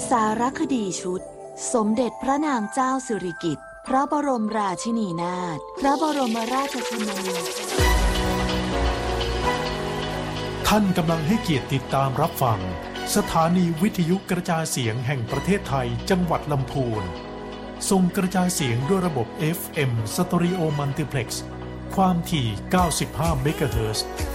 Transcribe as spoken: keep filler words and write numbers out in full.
สารคดีชุดสมเด็จพระนางเจ้าสิริกิติ์พระบรมราชินีนาถพระบรมราชชนนีท่านกำลังให้เกียรติติดตามรับฟังสถานีวิทยุกระจายเสียงแห่งประเทศไทยจังหวัดลำพูนส่งกระจายเสียงด้วยระบบ เอฟ เอ็ม Stereo Multiplex ความถี่เก้าสิบห้าเมกะเฮิรตซ์